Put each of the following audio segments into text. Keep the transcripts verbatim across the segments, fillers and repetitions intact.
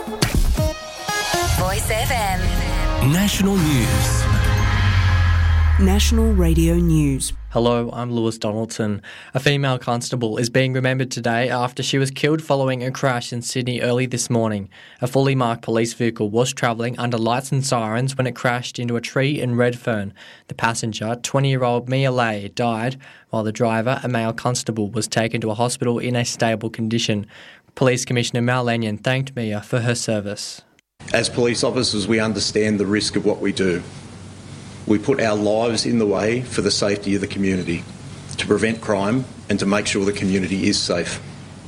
Voice F M. National News. National Radio News. Hello, I'm Lewis Donaldson. A female constable is being remembered today after she was killed following a crash in Sydney early this morning. A fully marked police vehicle was travelling under lights and sirens when it crashed into a tree in Redfern. The passenger, twenty-year-old Mia Lay, died, while the driver, a male constable, was taken to a hospital in a stable condition. Police Commissioner Mal Lanyon thanked Mia for her service. As police officers, we understand the risk of what we do. We put our lives in the way for the safety of the community, to prevent crime and to make sure the community is safe.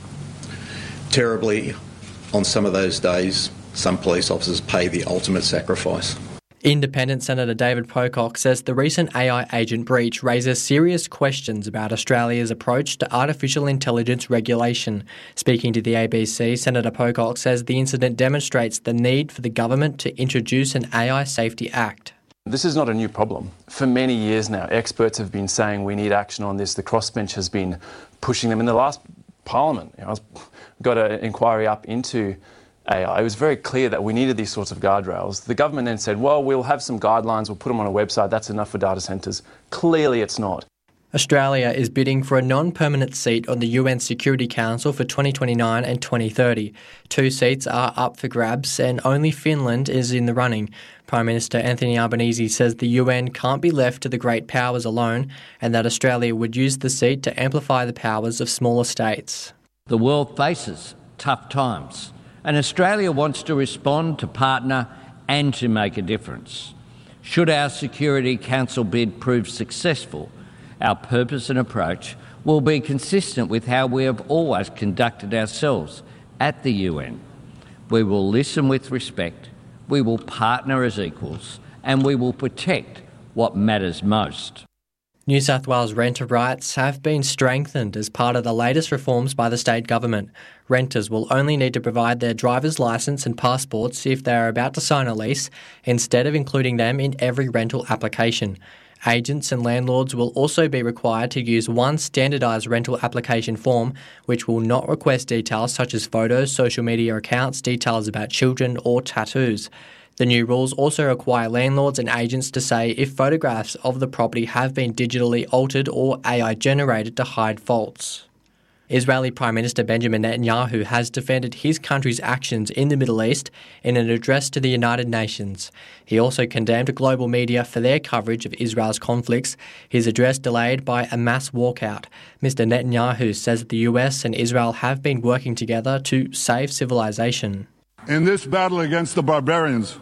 Terribly, on some of those days, some police officers pay the ultimate sacrifice. Independent Senator David Pocock says the recent A I agent breach raises serious questions about Australia's approach to artificial intelligence regulation. Speaking to the A B C, Senator Pocock says the incident demonstrates the need for the government to introduce an A I Safety Act. This is not a new problem. For many years now, experts have been saying we need action on this. The crossbench has been pushing them. In the last Parliament, you know, I got an inquiry up into A I. It was very clear that we needed these sorts of guardrails. The government then said, well, we'll have some guidelines, we'll put them on a website, that's enough for data centres. Clearly it's not. Australia is bidding for a non-permanent seat on the U N Security Council for twenty twenty-nine and twenty thirty. Two seats are up for grabs and only Finland is in the running. Prime Minister Anthony Albanese says the U N can't be left to the great powers alone and that Australia would use the seat to amplify the powers of smaller states. The world faces tough times and Australia wants to respond, to partner and to make a difference. Should our Security Council bid prove successful, our purpose and approach will be consistent with how we have always conducted ourselves at the U N. We will listen with respect, we will partner as equals, and we will protect what matters most. New South Wales renter rights have been strengthened as part of the latest reforms by the state government. Renters will only need to provide their driver's licence and passports if they are about to sign a lease, instead of including them in every rental application. Agents and landlords will also be required to use one standardised rental application form, which will not request details such as photos, social media accounts, details about children or tattoos. The new rules also require landlords and agents to say if photographs of the property have been digitally altered or A I generated to hide faults. Israeli Prime Minister Benjamin Netanyahu has defended his country's actions in the Middle East in an address to the United Nations. He also condemned global media for their coverage of Israel's conflicts, his address delayed by a mass walkout. Mister Netanyahu says the U S and Israel have been working together to save civilization. In this battle against the barbarians,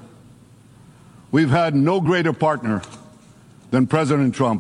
we've had no greater partner than President Trump.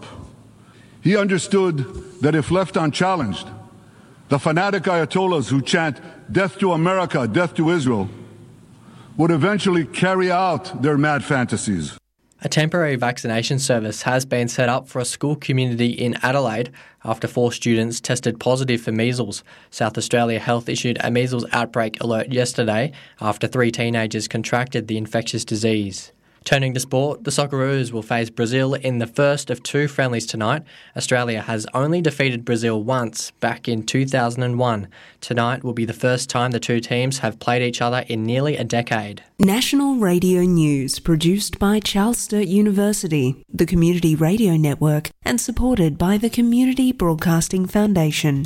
He understood that if left unchallenged, the fanatic Ayatollahs who chant death to America, death to Israel, would eventually carry out their mad fantasies. A temporary vaccination service has been set up for a school community in Adelaide after four students tested positive for measles. South Australia Health issued a measles outbreak alert yesterday after three teenagers contracted the infectious disease. Turning to sport, the Socceroos will face Brazil in the first of two friendlies tonight. Australia has only defeated Brazil once, back in two thousand one. Tonight will be the first time the two teams have played each other in nearly a decade. National Radio News, produced by Charles Sturt University, the Community Radio Network, and supported by the Community Broadcasting Foundation.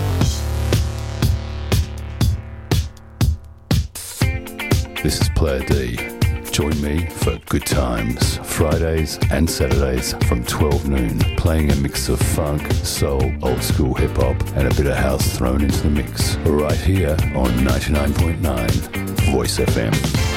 This is Player D. Join me for Good Times, Fridays and Saturdays from twelve noon, playing a mix of funk, soul, old school hip hop and a bit of house thrown into the mix. Right here on ninety-nine point nine Voice F M.